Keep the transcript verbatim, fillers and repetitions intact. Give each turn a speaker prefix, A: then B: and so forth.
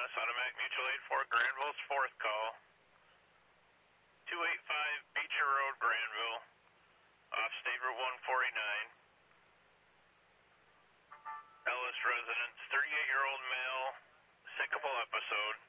A: Mass Automatic Mutual Aid for Granville's fourth call. two eighty-five Beecher Road, Granville, off State Route one forty-nine. Ellis residence, thirty-eight-year-old male, syncopal episode.